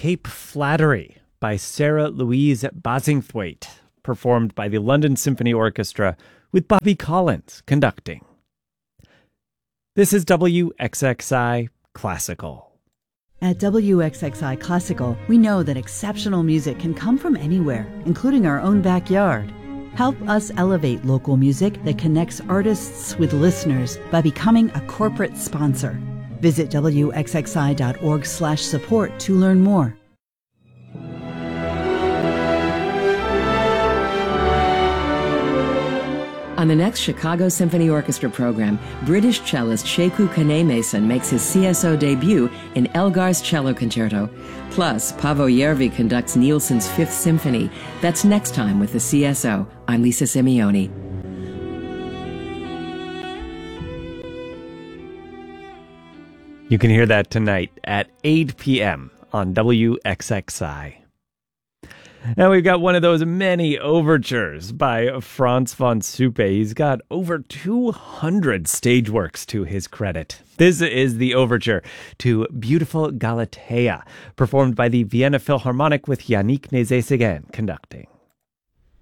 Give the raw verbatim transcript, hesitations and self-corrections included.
Cape Flattery by Sarah Louise Basingthwaite, performed by the London Symphony Orchestra with Bobby Collins conducting. This is W X X I Classical. At W X X I Classical, we know that exceptional music can come from anywhere, including our own backyard. Help us elevate local music that connects artists with listeners by becoming a corporate sponsor. Visit W X X I dot org slash support to learn more. On the next Chicago Symphony Orchestra program, British cellist Sheku Kane-Mason makes his C S O debut in Elgar's Cello Concerto. Plus, Paavo Järvi conducts Nielsen's Fifth Symphony. That's next time with the C S O. I'm Lisa Simeoni. You can hear that tonight at eight p.m. on W X X I. Now we've got one of those many overtures by Frans van Suppe. He's got over two hundred stage works to his credit. This is the overture to Beautiful Galatea, performed by the Vienna Philharmonic with Yannick Nézet-Séguin conducting.